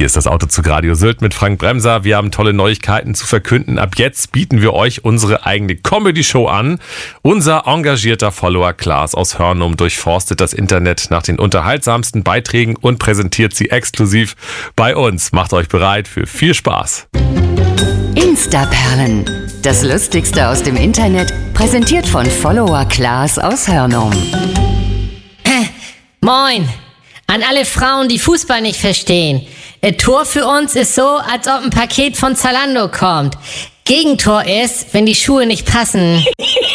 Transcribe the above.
ist das Autozug Radio Sylt mit Frank Bremser. Wir haben tolle Neuigkeiten zu verkünden. Ab jetzt bieten wir euch unsere eigene Comedy-Show an. Unser engagierter Follower Klaas aus Hörnum durchforstet das Internet nach den unterhaltsamsten Beiträgen und präsentiert sie exklusiv bei uns. Macht euch bereit für viel Spaß. Instaperlen. Das Lustigste aus dem Internet, präsentiert von Follower Klaas aus Hörnum. Moin! An alle Frauen, die Fußball nicht verstehen. Ein Tor für uns ist so, als ob ein Paket von Zalando kommt. Gegentor ist, wenn die Schuhe nicht passen.